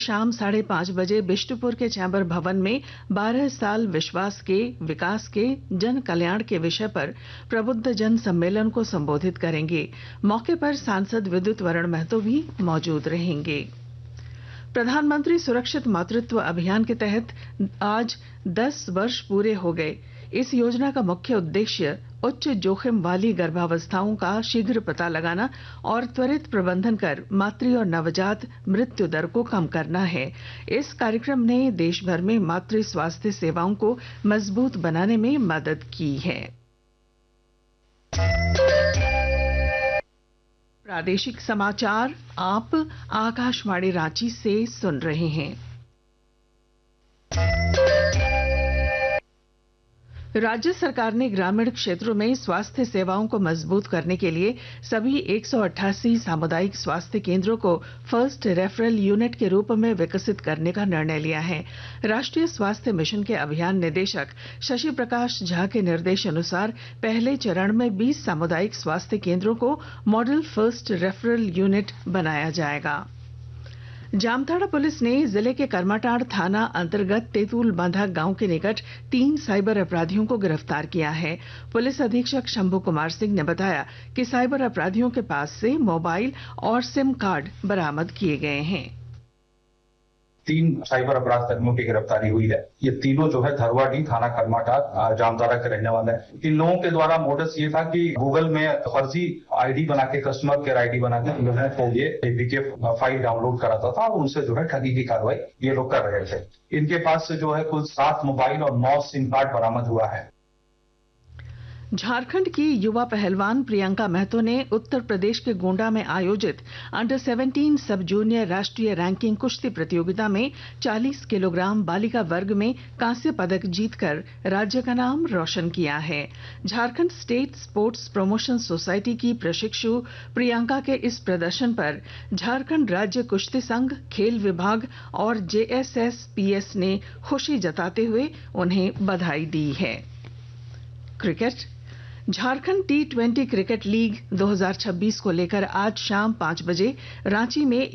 शाम 5:30 बजे बिष्टुपुर के चैंबर भवन में 12 साल विश्वास के विकास के जन कल्याण के विषय पर प्रबुद्ध जन सम्मेलन को संबोधित करेंगे। मौके पर सांसद विद्युत वरण महतो भी मौजूद रहेंगे। प्रधानमंत्री सुरक्षित मातृत्व अभियान के तहत आज 10 वर्ष पूरे हो गए। इस योजना का मुख्य उद्देश्य उच्च जोखिम वाली गर्भावस्थाओं का शीघ्र पता लगाना और त्वरित प्रबंधन कर मातृ और नवजात मृत्यु दर को कम करना है। इस कार्यक्रम ने देश भर में मातृ स्वास्थ्य सेवाओं को मजबूत बनाने में मदद की है। प्रादेशिक समाचार आप आकाशवाणी रांची से सुन रहे हैं। राज्य सरकार ने ग्रामीण क्षेत्रों में स्वास्थ्य सेवाओं को मजबूत करने के लिए सभी 188 सामुदायिक स्वास्थ्य केंद्रों को फर्स्ट रेफरल यूनिट के रूप में विकसित करने का निर्णय लिया है। राष्ट्रीय स्वास्थ्य मिशन के अभियान निदेशक शशि प्रकाश झा के निर्देशानुसार पहले चरण में 20 सामुदायिक स्वास्थ्य केंद्रों को मॉडल फर्स्ट रेफरल यूनिट बनाया जाएगा। जामताड़ा पुलिस ने जिले के करमाटांड़ थाना अंतर्गत तेतुल बांधा गांव के निकट 3 साइबर अपराधियों को गिरफ्तार किया है। पुलिस अधीक्षक शंभू कुमार सिंह ने बताया कि साइबर अपराधियों के पास से मोबाइल और सिम कार्ड बरामद किए गए हैं। 3 साइबर अपराध कर्मियों की गिरफ्तारी हुई है। ये तीनों जो है धरवाडी थाना करमाटांड़ जामताड़ा के रहने वाले हैं। इन लोगों के द्वारा मोडस ये था कि गूगल में फर्जी आईडी बना के कस्टमर केयर आईडी बना के जो है तो ये एपीके फाइल डाउनलोड कराता था और उनसे जो है ठगी की कार्रवाई ये लोग कर रहे थे। इनके पास से जो है कुल 7 मोबाइल और 9 सिम कार्ड बरामद हुआ है। झारखंड की युवा पहलवान प्रियंका महतो ने उत्तर प्रदेश के गोंडा में आयोजित अंडर 17 सब जूनियर राष्ट्रीय रैंकिंग कुश्ती प्रतियोगिता में 40 किलोग्राम बालिका वर्ग में कांस्य पदक जीतकर राज्य का नाम रोशन किया है। Jharkhand state sports promotion society की प्रशिक्षु प्रियंका के इस प्रदर्शन पर झारखंड राज्य कुश्ती संघ, खेल विभाग और JSSPS ने खुशी जताते हुए उन्हें बधाई दी है। Cricket Jharkhand T20 cricket league 2026 को लेकर आज शाम 5 बजे रांची में